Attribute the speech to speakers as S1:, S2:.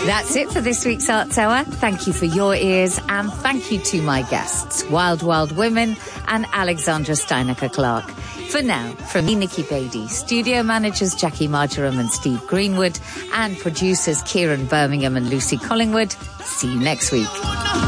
S1: That's it for this week's Arts Hour. Thank you for your ears, and thank you to my guests, Wild Wild Women and Alexandra Steinecker-Clark. For now, from me, Nikki Beattie, studio managers Jackie Marjoram and Steve Greenwood, and producers Kieran Birmingham and Lucy Collingwood, see you next week.